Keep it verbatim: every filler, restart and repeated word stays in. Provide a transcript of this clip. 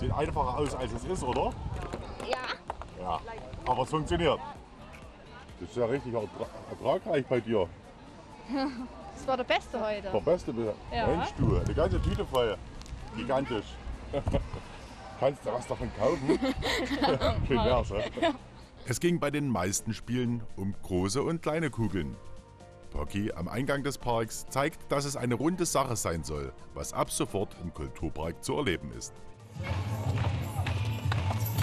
viel einfacher aus, als es ist, oder? Ja. Ja, aber es funktioniert. Das ist ja richtig ertra ertragreich bei dir. Das war der Beste heute. Der Beste bisher. Ja. Mensch du, eine ganze Tüte voll. Gigantisch. Kannst du was davon kaufen? Schön wär's, ne? Es ging bei den meisten Spielen um große und kleine Kugeln. Pocky am Eingang des Parks zeigt, dass es eine runde Sache sein soll, was ab sofort im Kulturpark zu erleben ist.